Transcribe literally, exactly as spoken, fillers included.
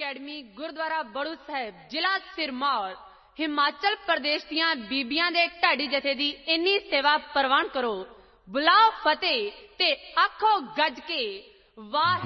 Academy Gurdwara Baru ਸਾਹਿਬ ਜ਼ਿਲ੍ਹਾ ਸਿਰਮੌਰ ਹਿਮਾਚਲ ਪ੍ਰਦੇਸ਼ ਦੀਆਂ ਬੀਬੀਆਂ ਦੇ ਢਾਡੀ ਜਥੇ ਦੀ ਇੰਨੀ ਸੇਵਾ ਪ੍ਰਵਾਨ ਕਰੋ। ਬੁਲਾਓ ਫਤਿਹ ਤੇ ਆਖੋ ਗੱਜ ਕੇ ਵਾਹਿ